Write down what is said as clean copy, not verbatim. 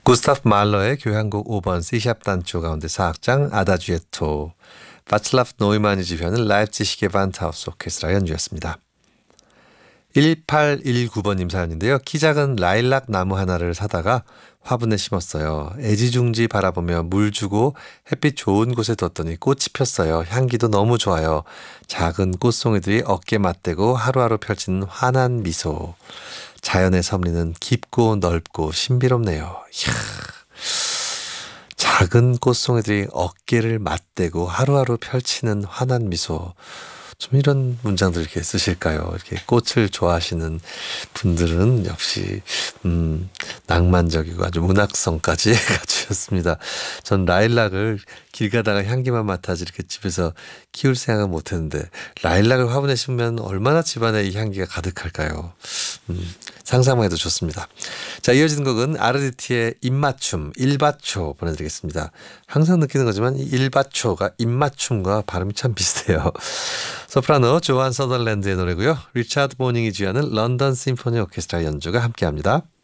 구스타프 말러의 교향곡 5번 C샵 단조 가운데 4악장 아다지에토, 바틀라프 노이만이 지휘하는 라입지시 게반트하우스 오케스트라 연주였습니다. 1819번님 사연인데요. 키 작은 라일락 나무 하나를 사다가 화분에 심었어요. 애지중지 바라보며 물 주고 햇빛 좋은 곳에 뒀더니 꽃이 폈어요. 향기도 너무 좋아요. 작은 꽃송이들이 어깨 맞대고 하루하루 펼치는 환한 미소. 자연의 섭리는 깊고 넓고 신비롭네요. 이야. 작은 꽃송이들이 어깨를 맞대고 하루하루 펼치는 환한 미소. 좀 이런 문장들 이렇게 쓰실까요? 이렇게 꽃을 좋아하시는 분들은 역시 낭만적이고 아주 문학성까지 갖추셨습니다. 전 라일락을 길 가다가 향기만 맡아지 이렇게 집에서 키울 생각은 못했는데 라일락을 화분에 심으면 얼마나 집안에 이 향기가 가득할까요? 상상만 해도 좋습니다. 자, 이어지는 곡은 아르디티의 입맞춤, 일바초 보내드리겠습니다. 항상 느끼는 거지만 이 일바초가 입맞춤과 발음이 참 비슷해요. 소프라노 조한 서덜랜드의 노래고요. 리차드 보닝이 주연하는 런던 심포니 오케스트라 연주가 함께합니다.